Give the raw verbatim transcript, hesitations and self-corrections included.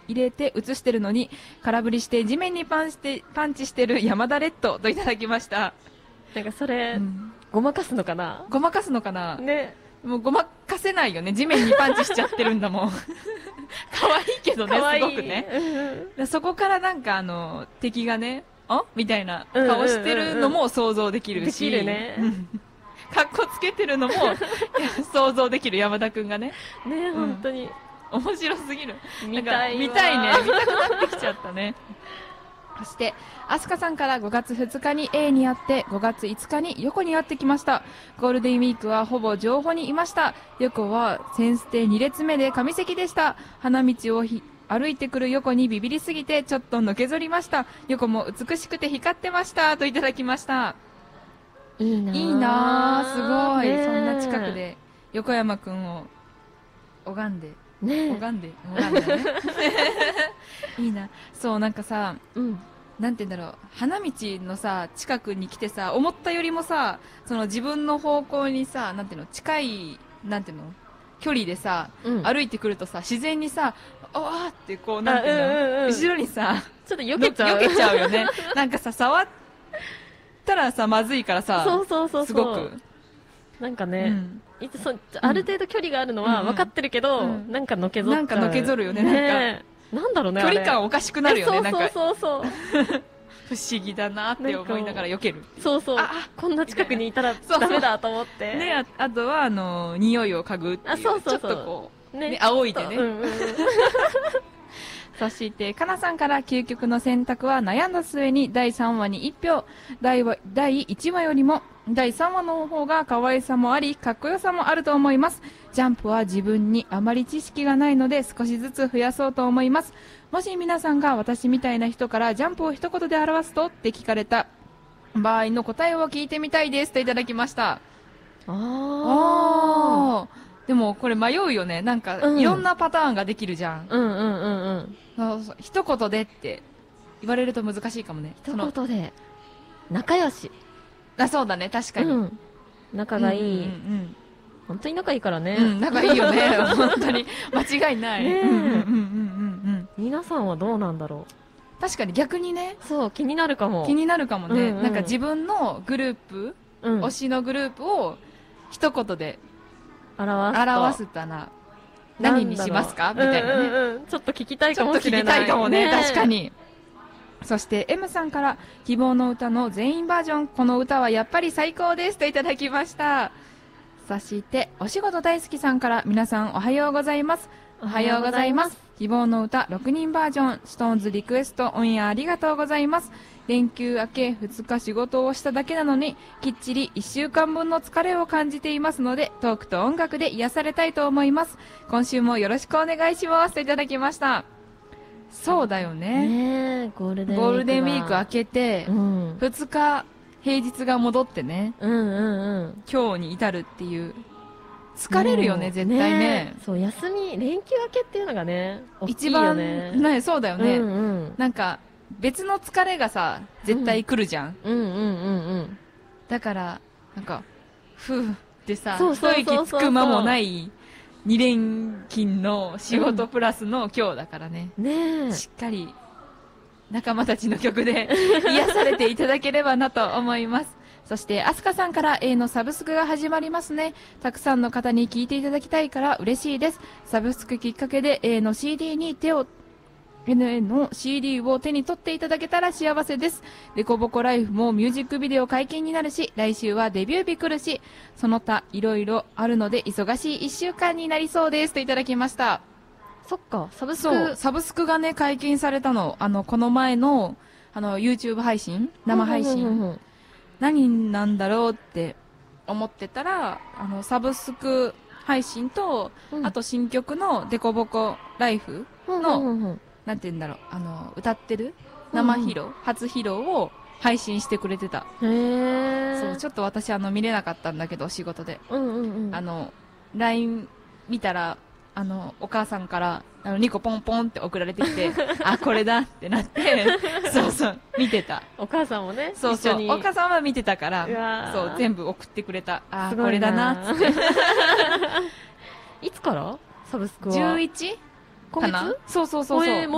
入れて映してるのに空振りして地面にパンしてパンチしてる山田レッドといただきました。 なんかそれ、 うん、 ごまかすのかな。 ごまかすのかなね。 もうごまかせないよね、地面にパンチしちゃってるんだもん。可愛いけどね、すごくね。うん、そこからなんかあの敵がね、あみたいな顔してるのも想像できるし、 できるね。 かっこつけてるのも想像できる、山田くんがね。 ね、うん、本当に面白すぎる。 見たいわ。 見たいね、見たくなってきちゃったね。そしてアスカさんからごがつふつかに A に会ってごがついつかに横に会ってきました。ゴールデンウィークはほぼ情報にいました。横は先ステに列目で上席でした。花道をひ歩いてくる横にビビりすぎてちょっとのけぞりました。横も美しくて光ってましたといただきました。 いいなぁ、 いいなぁ、すごい、そんな近くで横山くんを拝んでね、 拝んで拝んでね。いいな。そうなんかさ、うん、なんて言うんだろう、花道のさ近くに来てさ、思ったよりもさ、その自分の方向にさ、なんていうの、近いなんていうの距離でさ、うん、歩いてくるとさ、自然にさ、あーってこうなんていうの、うんうんうん、後ろにさちょっと避けちゃう避けちゃうよね。なんかさ、触ったらさまずいからさ、 そうそうそうそう、 すごくなんかね、 うん、そある程度距離があるのは分かってるけど、うん、なんかのけぞっちゃう、 なんかのけぞるよね、 ね、なんかなんだろうね、 距離感おかしくなるよね、なんかそうそうそうそう不思議だなって思いながら避ける。 そうそう、あ、こんな近くにいたらダメだと思って。 ね、あ, あとはあの匂いを嗅ぐっていう、あ、そうそうそう、ちょっとこう、ねね、仰いでね。うんうんうん、そしてかなさんから究極の選択は悩んだ末にだいさんわにいち票、だいいちわよりもだいさんわの方が可愛さもありかっこよさもあると思います。ジャンプは自分にあまり知識がないので少しずつ増やそうと思います。もし皆さんが私みたいな人からジャンプを一言で表すとって聞かれた場合の答えを聞いてみたいですといただきました。ああ、でもこれ迷うよね。なんかいろんなパターンができるじゃん。うんうんうんうん。一言でって言われると難しいかもね。 一言で仲良し。 あ、そうだね、確かに、うん、 仲がいい、うんうんうん、本当に仲いいからね、 うん、仲いいよね。本当に間違いない。ね、うんうんうんうん、 皆さんはどうなんだろう。確かに逆にね、 そう気になるかも。 気になるかもね、うんうん、なんか自分のグループ、うん、推しのグループを一言で表すと表すとな、何にしますかみたいなね、うんうんうん、 ちょっと聞きたいかもしれない。 ちょっと聞きたいかもね、ね、確かに。そして M さんから希望の歌の全員バージョン、この歌はやっぱり最高ですといただきました。そしてお仕事大好きさんから皆さんおはようございます。おはようございます。希望の歌ろくにんバージョン、ストーンズリクエストオンエアありがとうございます。連休明けふつか仕事をしただけなのにきっちりいっしゅうかんぶんの疲れを感じていますので、トークと音楽で癒されたいと思います。今週もよろしくお願いしますといただきました。そうだよね。 ね、ゴールデンウィークゴールデンウィーク明けて、うん、ふつか平日が戻ってね、うんうんうん、今日に至るっていう疲れるよね、絶対ね。ね、 そう休み連休明けっていうのがね大きいよね。 一番ね、そうだよね、うんうん、なんか別の疲れがさ絶対来るじゃん、うん、うんうんうんうんだからなんかふうってさ一息つく間もないに連勤の仕事プラスの今日だからね、うん、ねしっかり仲間たちの曲で癒されていただければなと思います。そしてアスカさんから A のサブスクが始まりますね。たくさんの方に聴いていただきたいから嬉しいです。サブスクきっかけで A の シーディー に手を エヌエー の シーディー を手に取っていただけたら幸せです。デコボコライフもミュージックビデオ解禁になるし、来週はデビュー日来るし、その他いろいろあるので忙しいいっしゅうかんになりそうですといただきました。 そっか、サブスクサブスクがね解禁されたの。あのこの前のあの YouTube 配信、生配信、うんうんうんうん、何なんだろうって思ってたら、あのサブスク配信と、うん、あと新曲のデコボコライフの、うんうんうん、なんて言うんだろう、あの歌ってる生披露、うんうん、初披露を配信してくれてた。へー。そうちょっと私あの見れなかったんだけど仕事で、うんうんうん、あの ライン 見たらあのお母さんからあのにこポンポンって送られてきてあこれだってなってそうそう見てた。 お母さんもね、 そうそう、お母さんは見てたからそう全部送ってくれた。あこれだなっつっていつからサブスクはじゅういち かな。そうそうそうそう、えー